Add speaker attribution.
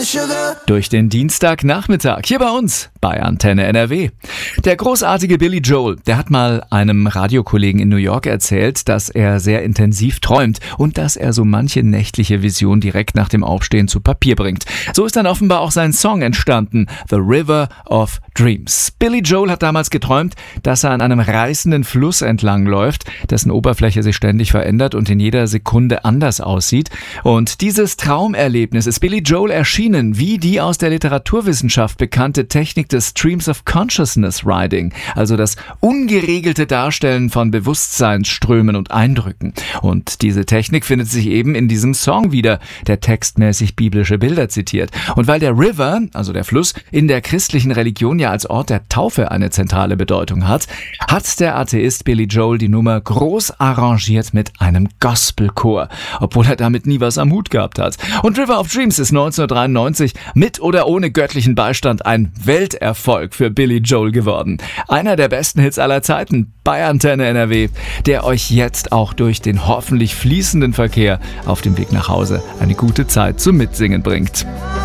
Speaker 1: Durch den Dienstagnachmittag hier bei uns bei Antenne NRW. Der großartige Billy Joel, der hat mal einem Radiokollegen in New York erzählt, dass er sehr intensiv träumt und dass er so manche nächtliche Vision direkt nach dem Aufstehen zu Papier bringt. So ist dann offenbar auch sein Song entstanden, The River of Dreams. Billy Joel hat damals geträumt, dass er an einem reißenden Fluss entlang läuft, dessen Oberfläche sich ständig verändert und in jeder Sekunde anders aussieht. Und dieses Traumerlebnis ist Billy Joel erschienen, wie die aus der Literaturwissenschaft bekannte Technik des Streams of Consciousness Writing, also das ungeregelte Darstellen von Bewusstseinsströmen und Eindrücken. Und diese Technik findet sich eben in diesem Song wieder, der textmäßig biblische Bilder zitiert. Und weil der River, also der Fluss, in der christlichen Religion ja als Ort der Taufe eine zentrale Bedeutung hat, hat der Atheist Billy Joel die Nummer groß arrangiert mit einem Gospelchor, obwohl er damit nie was am Hut gehabt hat. Und River of Dreams ist 1993 mit oder ohne göttlichen Beistand ein Welterfolg für Billy Joel geworden. Einer der besten Hits aller Zeiten bei Antenne NRW, der euch jetzt auch durch den hoffentlich fließenden Verkehr auf dem Weg nach Hause eine gute Zeit zum Mitsingen bringt.